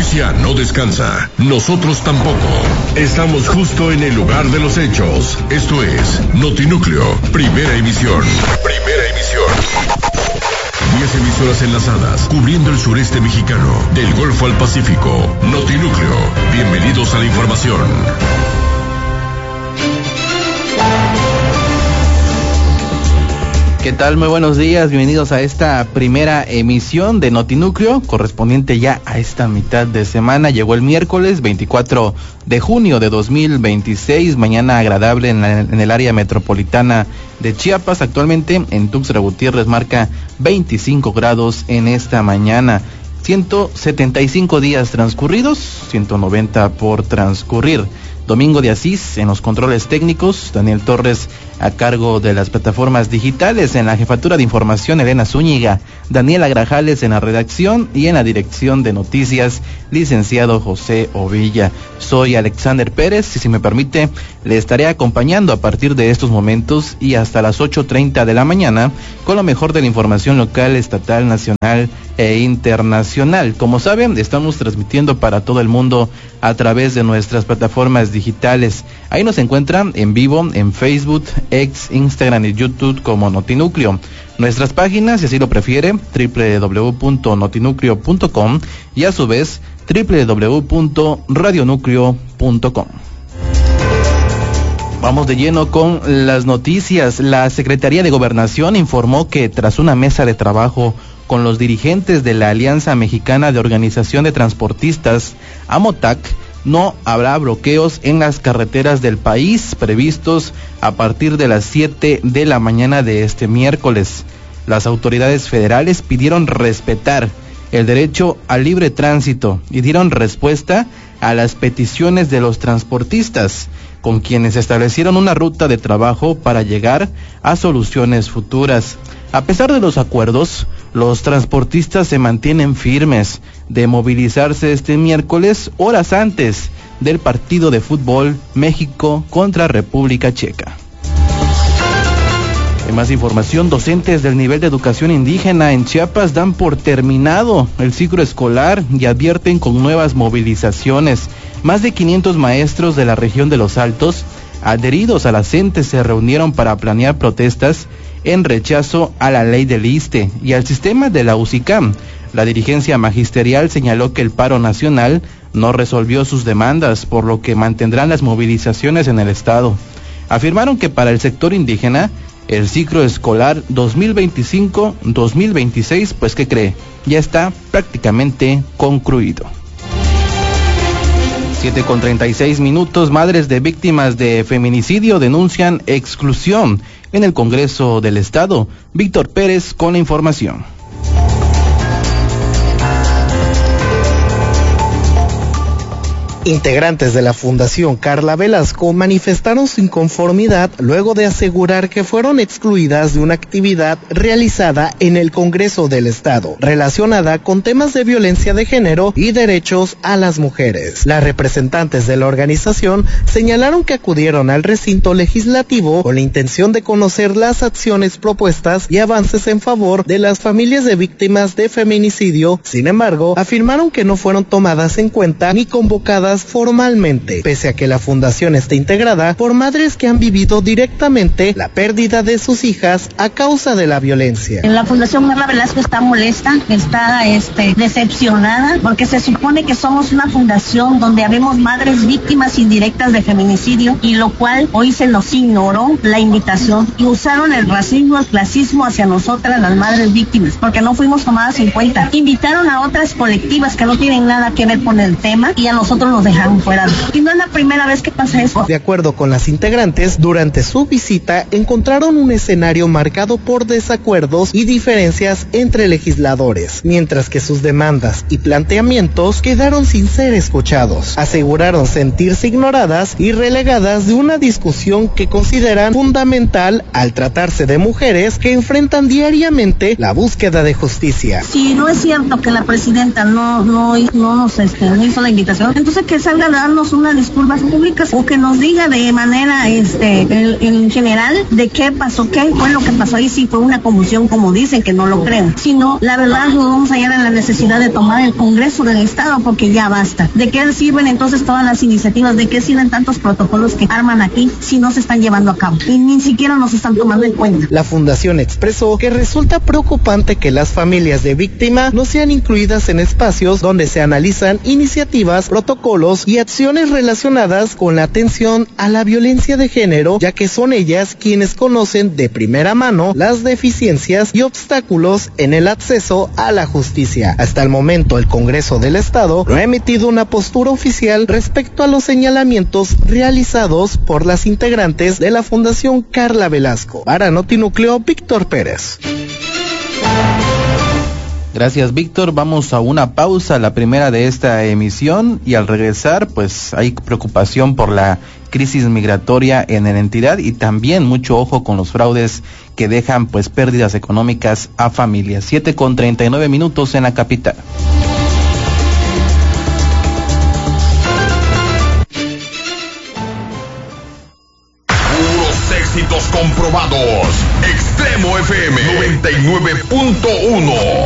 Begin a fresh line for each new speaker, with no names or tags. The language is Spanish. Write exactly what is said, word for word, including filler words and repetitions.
noticia no descansa. Nosotros tampoco. Estamos justo en el lugar de los hechos. Esto es Notinúcleo, primera emisión. Primera emisión. Diez emisoras enlazadas, cubriendo el sureste mexicano, del Golfo al Pacífico. Notinúcleo. Bienvenidos a la información.
¿Qué tal? Muy buenos días, bienvenidos a esta primera emisión de Notinúcleo, correspondiente ya a esta mitad de semana. Llegó el miércoles veinticuatro de junio de dos mil veintiséis, mañana agradable en, la, en el área metropolitana de Chiapas. Actualmente en Tuxtla Gutiérrez marca veinticinco grados en esta mañana. ciento setenta y cinco días transcurridos, ciento noventa por transcurrir. Domingo de Asís en los controles técnicos, Daniel Torres a cargo de las plataformas digitales, en la jefatura de información Elena Zúñiga, Daniela Grajales en la redacción y en la dirección de noticias, licenciado José Ovilla. Soy Alexander Pérez y si me permite le estaré acompañando a partir de estos momentos y hasta las ocho treinta de la mañana con lo mejor de la información local, estatal, nacional e internacional. Como saben, estamos transmitiendo para todo el mundo a través de nuestras plataformas digitales. Ahí nos encuentran en vivo en Facebook, X, Instagram y YouTube como Notinúcleo. Nuestras páginas, si así lo prefiere, doble u doble u doble u punto notinúcleo punto com y a su vez doble u doble u doble u punto radionúcleo punto com. Vamos de lleno con las noticias. La Secretaría de Gobernación informó que tras una mesa de trabajo con los dirigentes de la Alianza Mexicana de Organización de Transportistas, AMOTAC, no habrá bloqueos en las carreteras del país previstos a partir de las siete de la mañana de este miércoles. Las autoridades federales pidieron respetar el derecho al libre tránsito y dieron respuesta a las peticiones de los transportistas, con quienes establecieron una ruta de trabajo para llegar a soluciones futuras. A pesar de los acuerdos, los transportistas se mantienen firmes de movilizarse este miércoles, horas antes del partido de fútbol México contra República Checa. En más información, docentes del nivel de educación indígena en Chiapas dan por terminado el ciclo escolar y advierten con nuevas movilizaciones. Más de quinientos maestros de la región de Los Altos, adheridos a la CENTE, se reunieron para planear protestas en rechazo a la ley del ISSSTE y al sistema de la UCICAM. La dirigencia magisterial señaló que el paro nacional no resolvió sus demandas, por lo que mantendrán las movilizaciones en el estado. Afirmaron que para el sector indígena, el ciclo escolar dos mil veinticinco dos mil veintiséis, pues ¿qué cree? Ya está prácticamente concluido. siete con treinta y seis minutos, madres de víctimas de feminicidio denuncian exclusión en el Congreso del Estado. Víctor Pérez con la información.
Integrantes de la Fundación Carla Velasco manifestaron su inconformidad luego de asegurar que fueron excluidas de una actividad realizada en el Congreso del Estado, relacionada con temas de violencia de género y derechos a las mujeres. Las representantes de la organización señalaron que acudieron al recinto legislativo con la intención de conocer las acciones propuestas y avances en favor de las familias de víctimas de feminicidio. Sin embargo, afirmaron que no fueron tomadas en cuenta ni convocadas formalmente, pese a que la fundación está integrada por madres que han vivido directamente la pérdida de sus hijas a causa de la violencia.
La Fundación Carla Velasco está molesta, está este, decepcionada, porque se supone que somos una fundación donde habemos madres víctimas indirectas de feminicidio, y lo cual hoy se nos ignoró la invitación y usaron el racismo, el clasismo hacia nosotras, las madres víctimas, porque no fuimos tomadas en cuenta. Invitaron a otras colectivas que no tienen nada que ver con el tema y a nosotros nos dejaron fuera. Y no es la primera vez que pasa eso.
De acuerdo con las integrantes, durante su visita encontraron un escenario marcado por desacuerdos y diferencias entre legisladores, mientras que sus demandas y planteamientos quedaron sin ser escuchados. Aseguraron sentirse ignoradas y relegadas de una discusión que consideran fundamental al tratarse de mujeres que enfrentan diariamente la búsqueda de justicia.
Si no es cierto que la presidenta no, no, no nos este, no hizo la invitación, entonces que salga a darnos unas disculpas públicas o que nos diga de manera este en, en general de qué pasó, qué fue lo que pasó ahí, si fue una conmoción como dicen, que no lo creo. Si no, la verdad nos vamos a hallar en la necesidad de tomar el Congreso del Estado porque ya basta. ¿De qué sirven entonces todas las iniciativas? ¿De qué sirven tantos protocolos que arman aquí si no se están llevando a cabo? Y ni siquiera nos están tomando en cuenta.
La Fundación expresó que resulta preocupante que las familias de víctima no sean incluidas en espacios donde se analizan iniciativas, protocolos y acciones relacionadas con la atención a la violencia de género, ya que son ellas quienes conocen de primera mano las deficiencias y obstáculos en el acceso a la justicia. Hasta el momento, el Congreso del Estado no ha emitido una postura oficial respecto a los señalamientos realizados por las integrantes de la Fundación Carla Velasco. Para Notinúcleo, Víctor Pérez.
Gracias, Víctor. Vamos a una pausa, la primera de esta emisión, y al regresar, pues hay preocupación por la crisis migratoria en la entidad y también mucho ojo con los fraudes que dejan pues pérdidas económicas a familias. siete con treinta y nueve minutos en la capital.
Puros éxitos comprobados. Extremo F M noventa y nueve punto uno.